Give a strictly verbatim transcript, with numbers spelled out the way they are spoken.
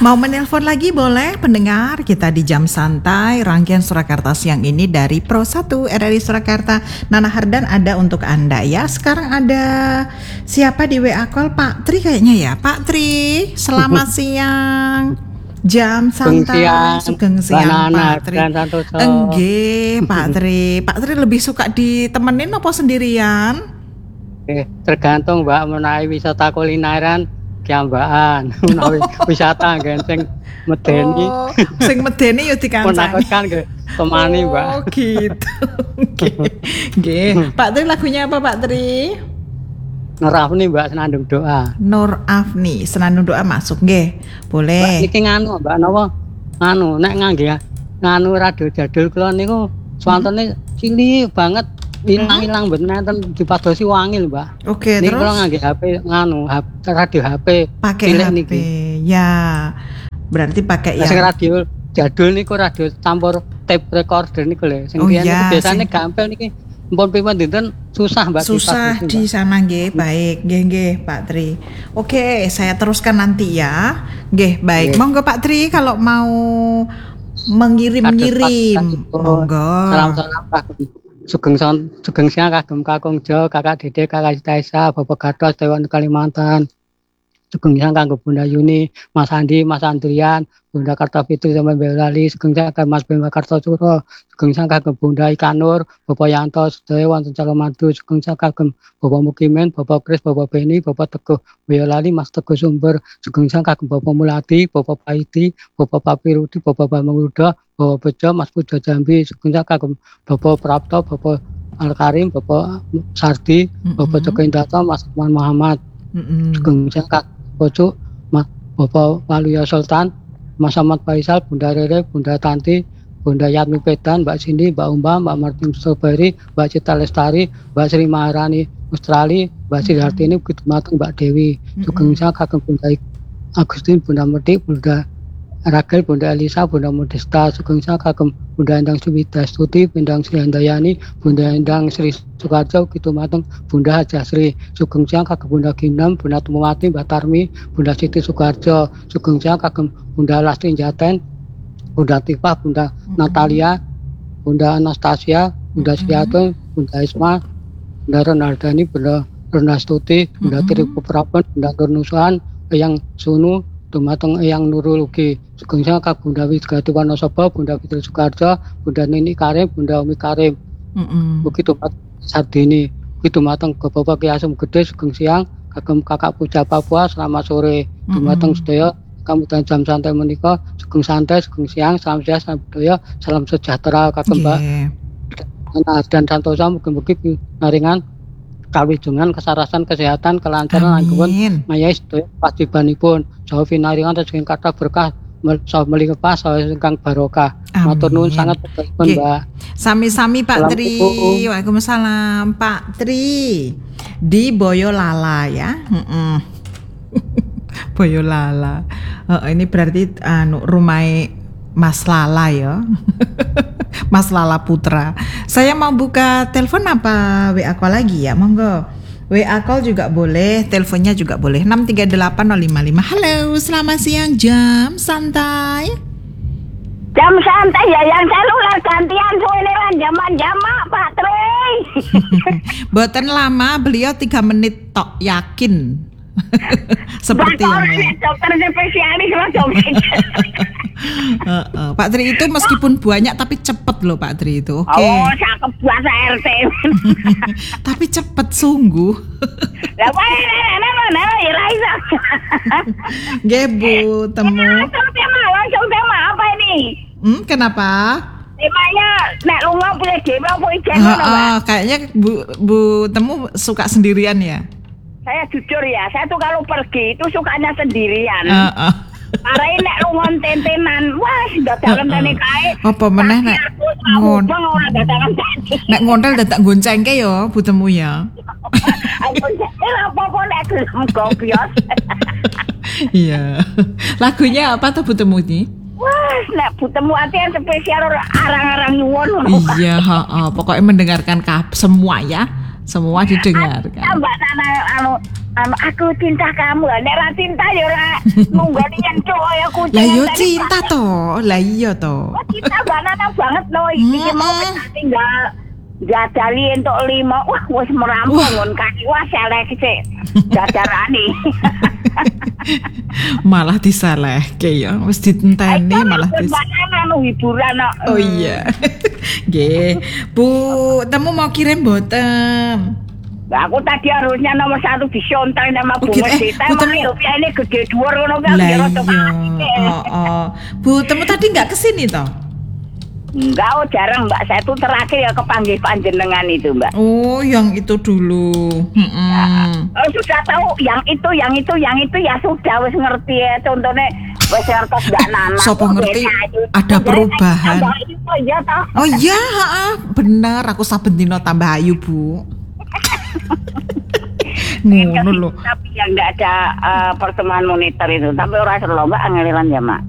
Mau menelpon lagi boleh pendengar kita di Jam Santai rangkaian Surakarta siang ini dari Pro satu R R I Surakarta. Nana Hardan ada untuk Anda ya. Sekarang ada siapa di W A call? Pak Tri kayaknya ya. Pak Tri, selamat siang. Jam Santai, sugeng siang Pak Tri. Enggih, Pak Tri. Pak Tri lebih suka ditemenin apa sendirian? Eh, tergantung Mbak, menawi wisata kulineran kiambaan, menawi wisata ngen sing medeni. Oh, sing medeni yo dikancani. Menakutkan ke temani Mbak. Oh gitu. Nggih. Nggih. Pak Tri lagunya apa Pak Tri? Nur Afni Mbak, Senandung Doa. Nur Afni, Senandung Doa masuk nggih. Boleh. Mbak, niki nganu Mbak napa? Nganu nek ngangge nganu radio jadul kula niku swantene hmm. cilik banget. Hilang-hilang mboten nenten dipadosi wangi lho, Mbak. Oke, ini terus kalau ngangge H P nganu radio H P pakai H P niki. Ya. Berarti pakai yang sing radio jadul niku radio campur tape recorder niku lho. Sing oh, ya, biasane sing... gampil niki mpun pripun dinten susah Mbak. Susah di sana nggih. Baik, nggih nggih Pak Tri. Oke, saya teruskan nanti ya. Nggih, baik. Monggo Pak Tri kalau mau mengirim-ngirim. Monggo. Salam-salam Pak. Sugeng son, sugeng siang kagem Kakung Jo, Kakak Dede, Kakak Taisa, Bapak Gatot, Dewan Kalimantan. Sugeng siang kanggo Bunda Yuni, Mas Andi, Mas Andrian, Bunda Kartafitri sama Belali, sugeng siang kanggo Mas Bima Kartosuro, sugeng siang kanggo Bunda Ikanur, Bapak Yanto, sedaya wonten Calomadu, sugeng siang kanggo Bapak Mukimen, Bapak Kris, Bapak Beni, Bapak Teguh Boyolali, Mas Teguh Sumber, sugeng siang kanggo Bapak Mulati, Bapak Paiti, Bapak Papirudi, Bapak Bambang Ruda, Bapak Bejo, Mas Pujo Jambi, sugeng siang kanggo Bapak Prapto, Bapak Al-Karim, Bapak Sardi, mm-hmm. Bapak Joko Indarto, Mas Akman Muhammad, mm-hmm. sugeng siang kanggo Pojok, Mas Bapak Waluya Sultan, Mas Ahmad Faisal, Bunda Rere, Bunda Tanti, Bunda Yatmi Pedan, Mbak Cindy, Mbak Umba, Mbak Martin Strawberry, Mbak Cita Lestari, Mbak Sri Maharani Australia, Mbak Sri Hartini, Bukit Mateng, Mbak Dewi, sugeng siang kagem Bunda Agustin, Bunda Medik, Bunda Ragel, Bunda Elisa, Bunda Modesta, sugeng siang kagem Bunda Endang Suwida Stuti, Bunda Sri Handayani, Bunda Endang Sri Sukarjo, Kitu Mateng, Bunda Hajah Sri, sugeng siang kagem Bunda Ginem, Bunda Tumawati, Mbak Tarmi, Bunda Siti Sukarjo, sugeng siang kagem Bunda Lasti Jaten, Bunda Tifa, Bunda mm-hmm. Natalia, Bunda Anastasia, Bunda mm-hmm. Sriato, Bunda Isma, Bunda Renardani, Bunda Rena Stuti, Bunda mm-hmm. Tri Puprapan, Bunda Nurnusuhan, Eyang Sunu, Dumateng Eyang Nurul ugi sugeng siang kagem Bunda Widgati Wonosobo, Bunda Fitri Sukarjo, Bunda Nini Karim, Bunda Umi Karim. Heeh. Ugi tumat Sadini, ugi dumateng Bapak Ki Asem Gede sugeng siang kagem Kakak Puja Papua selamat sore. Dumateng sedaya Kamutan Jam Santai menika sugeng santai sugeng siang salam sehat salam budaya salam sejahtera kagem Mbak. Yeah. Dan Santosa mugi-mugi naringan kawijungan, kesarasan, kesehatan, kelancaran anggun mayai sedaya pastibanipun saha pinaringan rezeki kathah berkah saha melimpah saha ingkang barokah. Matur nuwun sanget pun Mbak. Sami-sami Pak Tri. Waalaikumsalam Pak Tri. Di Boyolali ya. Heeh. Boyolali. Uh, ini berarti anu rumah Mas Lala ya. Mas Lala Putra. Saya mau buka telepon apa W A call lagi ya? Monggo. W A call juga boleh, teleponnya juga boleh. enam tiga delapan nol lima lima. Halo, selamat siang Jam Santai. Jam Santai ya yang seluler gantian suweneran jaman-jaman Pak Tri. Boten lama, beliau tiga menit tok, yakin. Sepertinya. Dokter spesialis loh dokter. uh, uh. Pak Tri itu meskipun banyak tapi cepet loh Pak Tri itu. Oke. Okay. Oh, cakep bahasa R T. Tapi cepet sungguh. Lah kok ana ana ora iso. Nggih Bu, temu. Langsung tema, langsung tema apa ini? Hmm, kenapa? Temanya nek lunga pilih dhewe apa ijen ngono, Pak? Kayaknya Bu Bu temu suka sendirian ya? Saya jujur ya, saya tuh kalau pergi itu sukanya sendirian. Uh, uh. Parai nek lungon tentenan, wah dadakan tene kae. Apa meneh nek ngon. Nek ngontel dadak goncengke ya Bu temu ya. Apa-apa nek gelem gobios. Iya. Lagunya apa tuh Bu temu ini? Wah, nek Bu temu atian spesial arang-arang nyuwun. Iya, heeh. Pokoknya mendengarkan semua ya. Semua didengarkan. Mbak Nana anu anu aku cinta kamu. Nek ra cinta ya ora munggoni nyentuh ya kucing. Lah yo cinta to. Lah iya to. Oh, cinta banana banget loh. Iki mau kita tinggal jadali entuk lima. Wah, wis merampung ngon kaki wah selek sik. Jajarane. Malah disalehke ya. Wis ditenteni malah dis. Anu hiburan kok. Oh iya. Nggih. Bu, temu mau kirim mboten? Lah aku tadi harusnya nomor satu disontek nama Oh, Bu gitu. Eh, Mesita. Bu, temu- Emang ini gede dhuwur ngono kan. Lah ya, iya. rada panik. Oh, oh. Bu, temu tadi nggak kesini toh? Enggak, oh jarang Mbak. Saya tuh terakhir ya kepanggil panjenengan itu Mbak. Oh, yang itu dulu. Mm-mm. Oh, sudah tahu yang itu, yang itu, yang itu ya sudah wis ngerti ya. Contohnya wis ngertos gak nana. Sopo ngerti ada perubahan. Iya toh. Oh iya, heeh, bener. Aku saben dino tambah ayu, Bu. Ngono lho. Tapi yang enggak ada uh, pertemuan monitor itu. Tapi ora seru Mbak angeliran ya, Mak.